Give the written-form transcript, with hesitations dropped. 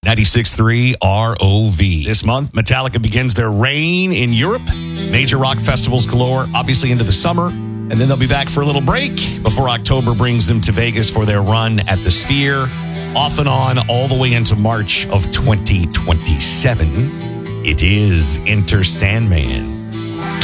96.3 ROV. This month, Metallica begins their reign in Europe. Major rock festivals galore, obviously into the summer. And then they'll be back for a little break before October brings them to Vegas for their run at the Sphere. Off and on all the way into March of 2027. It is Enter Sandman.